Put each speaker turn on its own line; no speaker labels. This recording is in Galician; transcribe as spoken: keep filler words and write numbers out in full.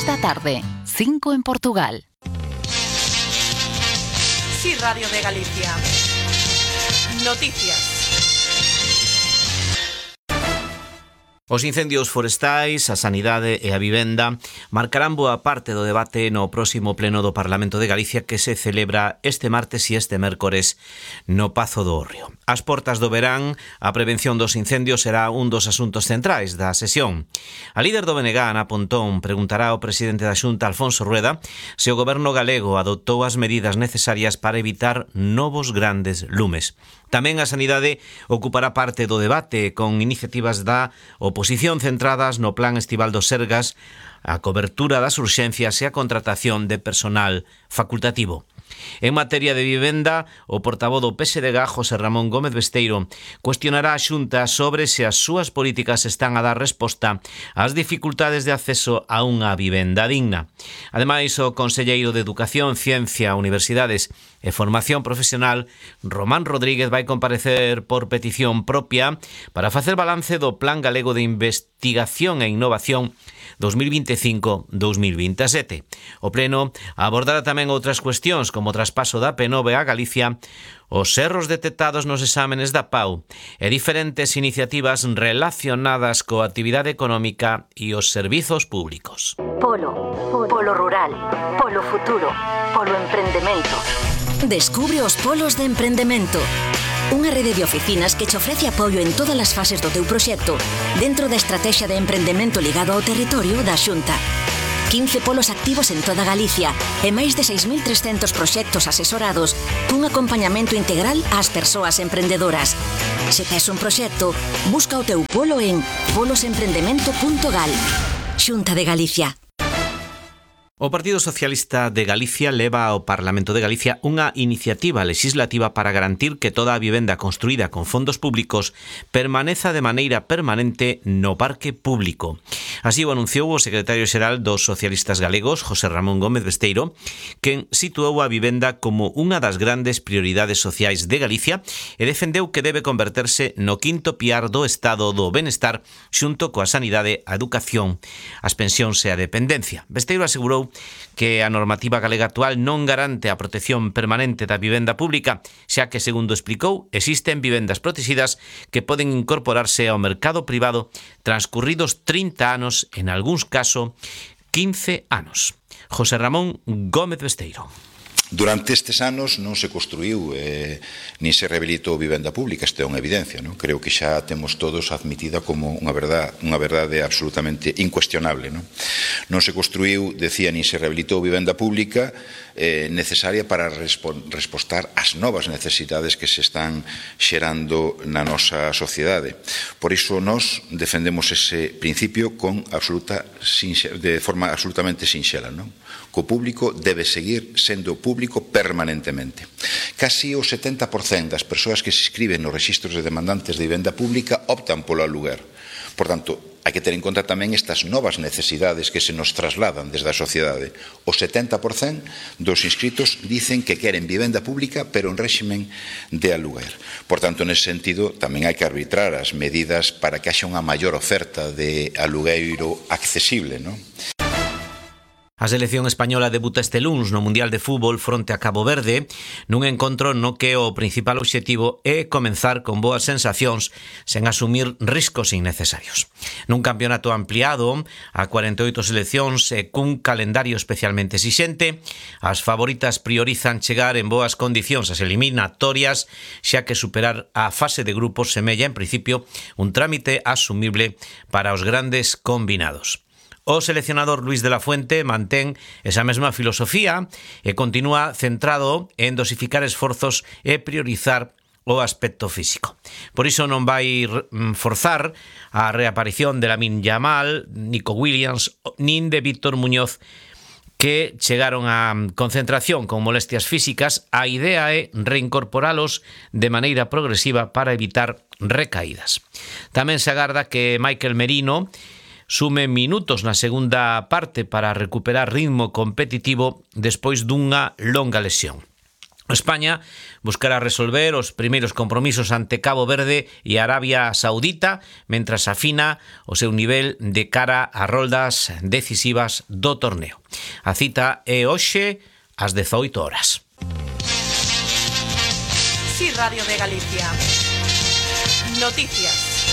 seis da tarde, cinco en Portugal.
Sí, Radio de Galicia. Noticias.
Os incendios forestais, a sanidade e a vivenda marcarán boa parte do debate no próximo pleno do Parlamento de Galicia que se celebra este martes e este mércores no Pazo do Hórreo. Ás portas do verán, a prevención dos incendios será un dos asuntos centrais da sesión. A líder do B N G, Ana Pontón, preguntará ao presidente da Xunta, Alfonso Rueda, se o goberno galego adoptou as medidas necesarias para evitar novos grandes lumes. Tamén a sanidade ocupará parte do debate con iniciativas da oposición centradas no plan estival dos Sergas, a cobertura das urxencias e a contratación de personal facultativo. En materia de vivenda, o portavoz do P S D G, José Ramón Gómez Besteiro, cuestionará a Xunta sobre se as súas políticas están a dar resposta ás dificultades de acceso a unha vivenda digna. Ademais, o conselleiro de Educación, Ciencia, Universidades e Formación Profesional, Román Rodríguez, vai comparecer por petición propia para facer balance do Plan Galego de Investigación e Innovación dos mil veinticinco a dos mil veintisiete. O Pleno abordará tamén outras cuestións como o traspaso da P nove a Galicia, os erros detectados nos exámenes da P A U e diferentes iniciativas relacionadas coa actividade económica e os servizos públicos.
Polo, polo rural, polo futuro, polo emprendemento. Descubre os polos de emprendemento. Unha rede de oficinas que te ofrece apoio en todas as fases do teu proxecto dentro da estrategia de emprendemento ligado ao territorio da Xunta. quince polos activos en toda Galicia e máis de seis mil trescentos proxectos asesorados cun acompañamento integral ás persoas emprendedoras. Se tes un proxecto, busca o teu polo en polos emprendemento punto gal. Xunta de Galicia.
O Partido Socialista de Galicia leva ao Parlamento de Galicia unha iniciativa legislativa para garantir que toda a vivenda construída con fondos públicos permaneza de maneira permanente no parque público. Así o anunciou o secretario xeral dos socialistas galegos, José Ramón Gómez Besteiro, quen situou a vivenda como unha das grandes prioridades sociais de Galicia e defendeu que debe converterse no quinto piar do estado do benestar xunto coa sanidade, a educación, as pensións e a dependencia. Besteiro asegurou que a normativa galega actual non garante a protección permanente da vivenda pública, xa que, segundo explicou, existen vivendas protegidas que poden incorporarse ao mercado privado transcurridos trinta anos, en algúns casos quince anos. José Ramón Gómez Besteiro.
Durante estes anos non se construiu eh, ni se rehabilitou vivenda pública, isto é unha evidencia, non? Creo que xa temos todos admitida como unha verdade, unha verdade absolutamente incuestionable, non? Non se construiu, decía, ni se rehabilitou vivenda pública eh, necesaria para respo respostar ás novas necesidades que se están xerando na nosa sociedade. Por iso nós defendemos ese principio con absoluta de forma absolutamente sinxela, non? Co público debe seguir sendo público permanentemente. Casi o setenta por cento das persoas que se inscriben nos rexistros de demandantes de vivenda pública optan polo aluguer. Por tanto, hai que ter en conta tamén estas novas necesidades que se nos trasladan desde a sociedade. O setenta por cento dos inscritos dicen que queren vivenda pública pero en réximen de aluguer. Por tanto, nese sentido, tamén hai que arbitrar as medidas para que haxa unha maior oferta de alugueiro accesible, non?
A selección española debuta este luns no Mundial de Fútbol fronte a Cabo Verde nun encontro no que o principal obxectivo é comenzar con boas sensacións sen asumir riscos innecesarios. Nun campeonato ampliado a cuarenta e oito seleccións e cun calendario especialmente exixente, as favoritas priorizan chegar en boas condicións ás eliminatorias, xa que superar a fase de grupos semella en principio un trámite asumible para os grandes combinados. O seleccionador Luis de la Fuente mantén esa mesma filosofía e continúa centrado en dosificar esforzos e priorizar o aspecto físico. Por iso non vai forzar a reaparición de Lamine Yamal, Nico Williams nin de Víctor Muñoz, que chegaron á concentración con molestias físicas. A idea é reincorporalos de maneira progresiva para evitar recaídas. Tamén se agarda que Michael Merino sume minutos na segunda parte para recuperar ritmo competitivo despois dunha longa lesión. España buscará resolver os primeiros compromisos ante Cabo Verde e Arabia Saudita, mentras afina o seu nivel de cara a roldas decisivas do torneo. A cita é hoxe ás dezoito horas.
Sí, Radio de Galicia. Noticias.